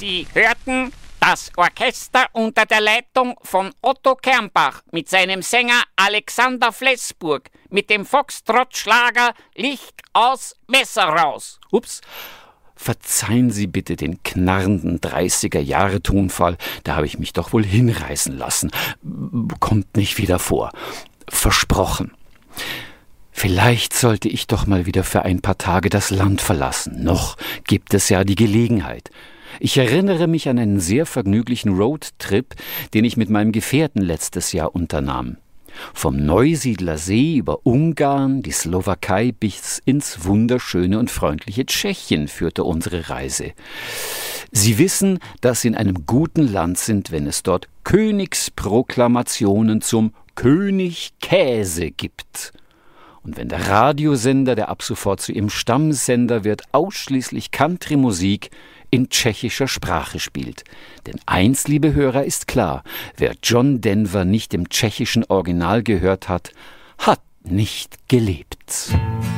Sie hörten das Orchester unter der Leitung von Otto Kernbach mit seinem Sänger Alexander Flessburg mit dem Foxtrott-Schlager Licht aus, Messer raus. Ups. Verzeihen Sie bitte den knarrenden 30er-Jahre-Tonfall, da habe ich mich doch wohl hinreißen lassen. Kommt nicht wieder vor. Versprochen. Vielleicht sollte ich doch mal wieder für ein paar Tage das Land verlassen. Noch gibt es ja die Gelegenheit. Ich erinnere mich an einen sehr vergnüglichen Roadtrip, den ich mit meinem Gefährten letztes Jahr unternahm. Vom Neusiedler See über Ungarn, die Slowakei bis ins wunderschöne und freundliche Tschechien führte unsere Reise. Sie wissen, dass Sie in einem guten Land sind, wenn es dort Königsproklamationen zum König Käse gibt. Und wenn der Radiosender, der ab sofort zu Ihrem Stammsender wird, ausschließlich Country-Musik in tschechischer Sprache spielt. Denn eins, liebe Hörer, ist klar: Wer John Denver nicht im tschechischen Original gehört hat, hat nicht gelebt.